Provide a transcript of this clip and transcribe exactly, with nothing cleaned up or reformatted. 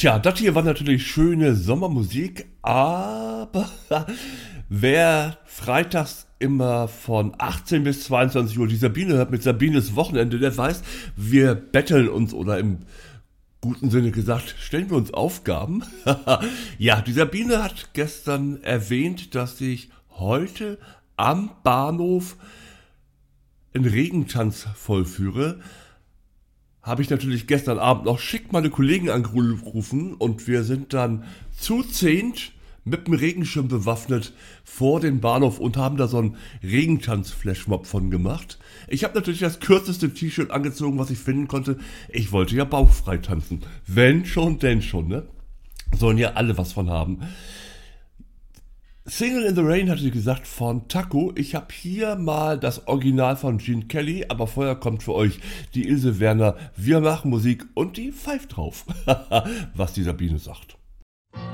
Tja, das hier war natürlich schöne Sommermusik, aber wer freitags immer von achtzehn bis zweiundzwanzig Uhr die Sabine hört mit Sabines Wochenende, der weiß, wir betteln uns oder im guten Sinne gesagt, stellen wir uns Aufgaben. Ja, die Sabine hat gestern erwähnt, dass ich heute am Bahnhof einen Regentanz vollführe. Habe ich natürlich gestern Abend noch schick meine Kollegen angerufen und wir sind dann zu zehnt mit dem Regenschirm bewaffnet vor den Bahnhof und haben da so einen Regentanz-Flashmob von gemacht. Ich habe natürlich das kürzeste T-Shirt angezogen, was ich finden konnte. Ich wollte ja bauchfrei tanzen. Wenn schon, denn schon, ne? Sollen ja alle was von haben. Single in the Rain hatte sie gesagt von Taco. Ich habe hier mal das Original von Gene Kelly, aber vorher kommt für euch die Ilse Werner. Wir machen Musik und die pfeift drauf. Was die Sabine sagt.